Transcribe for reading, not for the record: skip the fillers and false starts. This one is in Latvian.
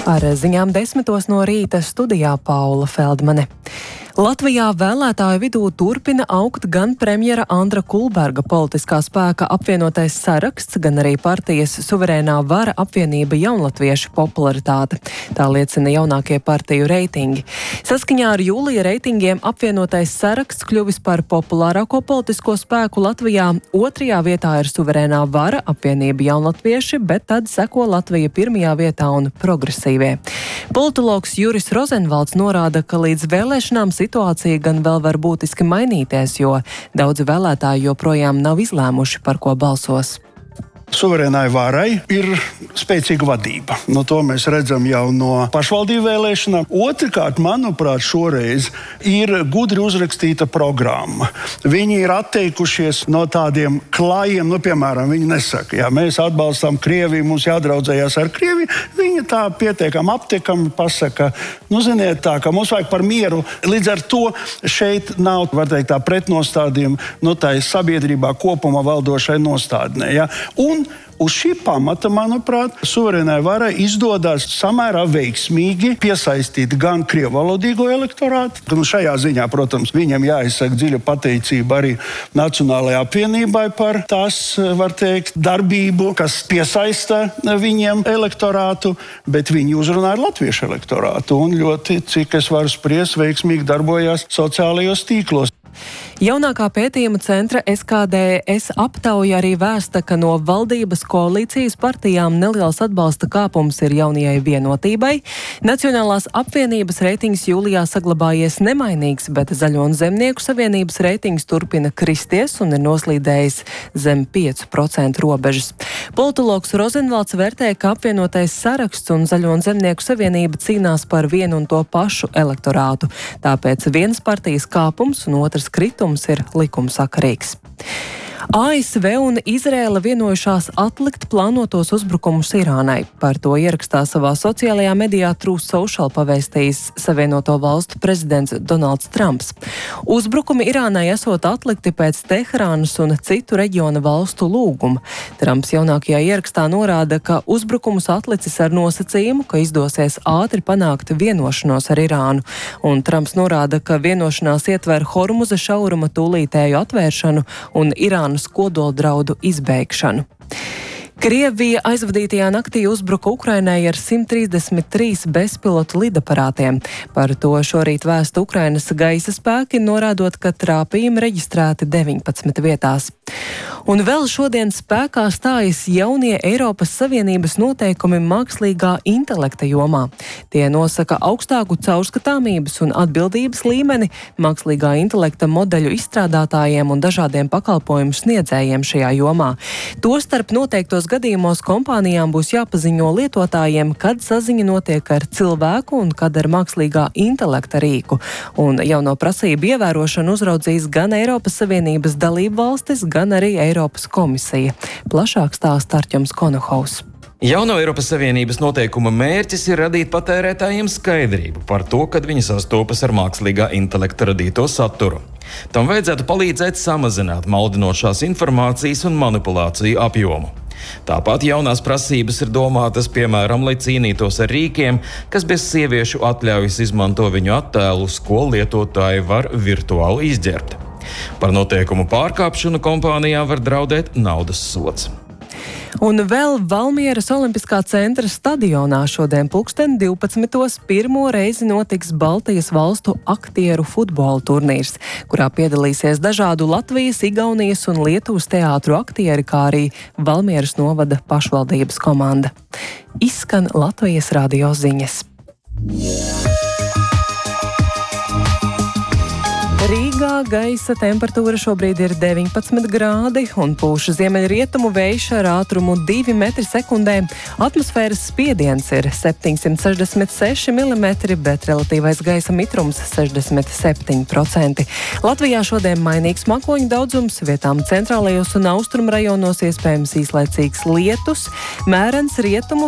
Ar ziņām 10 no rīta studijā Paula Feldmane. Latvijā vēlētāju vidū turpina augt gan premjera Andra Kulberga politiskā spēka apvienotais saraksts, gan arī partijas Suverēnā vara apvienība Jaunlatviešu popularitāte. Tā liecina jaunākie partiju reitingi. Saskaņā ar jūlija reitingiem apvienotais saraksts kļuvis par populārāko politisko spēku Latvijā. Otrajā vietā ir Suverēnā vara apvienība Jaunatvieši, bet tad seko Latvija pirmajā vietā un progresīvie. Politologs Juris Rozenvalds norāda, ka līdz vēlēšanām situācija gan vēl var būtiski mainīties, jo daudzi vēlētāji joprojām nav izlēmuši, par ko balsos. Suverēnai varai ir spēcīga vadība. To mēs redzam jau no pašvaldību vēlēšanām. Otrkārt, manuprāt, šoreiz ir gudri uzrakstīta programma. Viņi ir atteikušies no tādiem klājiem, piemēram, viņi nesaka, ja mēs atbalstām Krieviju, mums jādraudzējās ar Krieviju. Viņi tā pietiekami aptiekami pasaka, ziniet tā, ka mums vajag par mieru. Līdz ar to šeit nav, var teikt, tā pretnostādījuma, tā ir sabiedrībā kopumā valdošai nostādnē. Ja? Un uz šī pamata, manuprāt, suverēnai varai izdodas samērā veiksmīgi piesaistīt gan krievalodīgo elektorātu. Šajā ziņā, protams, viņam jāizsaka dziļa pateicība arī Nacionālajai apvienībai par tās, var teikt, darbību, kas piesaista viņiem elektorātu, bet viņi uzrunā ar latviešu elektorātu un ļoti, cik es varu spriest, veiksmīgi darbojās sociālajos tīklos. Jaunākā pētījuma centra SKDS aptauja arī vēsta, ka no valdības koalīcijas partijām neliels atbalsta kāpums ir jaunajai vienotībai. Nacionālās apvienības reitings jūlijā saglabājies nemainīgs, bet Zaļo un Zemnieku savienības reitings turpina kristies un ir noslīdējis zem 5% robežas. Politologs Rozenvalds vērtē, ka apvienotais saraksts un Zaļo un Zemnieku savienība cīnās par vienu un to pašu elektorātu. Tāpēc vienas partijas kāpums un otras kritums ir likumsakarīgs. ASV un Izraēla vienojušās atlikt plānotos uzbrukumus Irānai. Par to ierakstā savā sociālajā medijā Truth Social pavēstījis Savienoto valstu prezidents Donalds Trumps. Uzbrukumi Irānai esot atlikti pēc Teherānas un citu reģiona valstu lūguma. Trumps jaunākajā ierakstā norāda, ka uzbrukumus atlicis ar nosacījumu, ka izdosies ātri panākt vienošanos ar Irānu. Un Trumps norāda, ka vienošanās ietver Hormuza šauruma tūlītēju atvēršanu un Irānas kodoldraudu izbeigšanu. Krievija aizvadītajā naktī uzbruka Ukrainai ar 133 bezpilotu lidaparātiem. Par to šorīt vēsta Ukrainas gaisa spēki, norādot, ka trāpījumi reģistrēti 19 vietās. Un vēl šodien spēkā stājas jaunie Eiropas Savienības noteikumi mākslīgā intelekta jomā. Tie nosaka augstāku caurskatāmības un atbildības līmeni mākslīgā intelekta modeļu izstrādātājiem un dažādiem pakalpojumu sniedzējiem šajā jomā. Tostarp noteiktos gadījumos kompānijām būs jāpaziņo lietotājiem, kad saziņa notiek ar cilvēku un kad ar mākslīgā intelekta rīku. Un jauno prasību ievērošanu uzraudzīs gan Eiropas Savienības dalību valstis, gan arī Eiropas komisija. Plašāk stāsta Arķems Konohaus. Jauno Eiropas Savienības noteikuma mērķis ir radīt patērētājiem skaidrību par to, kad viņi sastopas ar mākslīgā intelekta radīto saturu. Tam vajadzētu palīdzēt samazināt maldinošās informācijas un manipulāciju apjomu. Tāpat jaunās prasības ir domātas, piemēram, lai cīnītos ar rīkiem, kas bez sieviešu atļaujas izmanto viņu attēlus, ko lietotāji var virtuāli izģerbt. Par noteikumu pārkāpšanu kompānijām var draudēt naudas sods. Un vēl Valmieras Olimpiskā centra stadionā šodien 12. pirmo reizi notiks Baltijas valstu aktieru futbola turnīrs, kurā piedalīsies dažādu Latvijas, Igaunijas un Lietuvas teātru aktieri, kā arī Valmieras novada pašvaldības komanda. Izskan Latvijas radio ziņas. Rīgā gaisa temperatūra šobrīd ir 19 grādi un pūš ziemeļrietumu vējš ar ātrumu 2 metri sekundē. Atmosfēras spiediens ir 766 mm, bet relatīvais gaisa mitrums 67%. Latvijā šodien mainīgs mākoņu daudzums, vietām centrālajos un austrumu rajonos iespējams īslaicīgs lietus, mērens rietumu